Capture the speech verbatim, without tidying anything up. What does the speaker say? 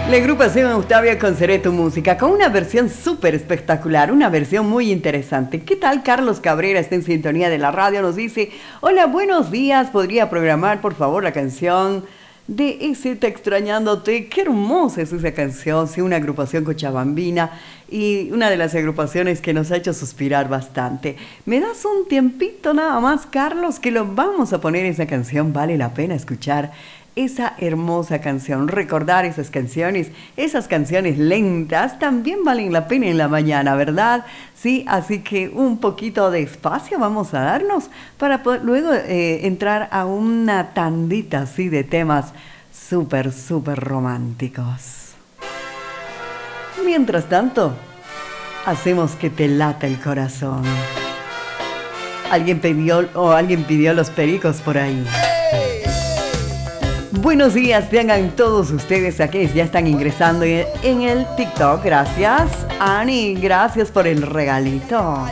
La agrupación Octavia Conseré tu música con una versión súper espectacular, una versión muy interesante. ¿Qué tal? Carlos Cabrera está en sintonía de la radio, nos dice: hola, buenos días, ¿podría programar por favor la canción de ese Te Extrañándote? Qué hermosa es esa canción, sí, una agrupación cochabambina y una de las agrupaciones que nos ha hecho suspirar bastante. ¿Me das un tiempito nada más, Carlos, que lo vamos a poner esa canción? Vale la pena escuchar esa hermosa canción, recordar esas canciones, esas canciones lentas también valen la pena en la mañana, ¿verdad? Sí, así que un poquito de espacio vamos a darnos para poder luego eh, entrar a una tandita así de temas súper, súper románticos. Mientras tanto, hacemos que te lata el corazón. Alguien pidió o alguien pidió los pericos por ahí. Buenos días, tengan todos ustedes a quienes ya están ingresando en el TikTok. Gracias, Ani, gracias por el regalito.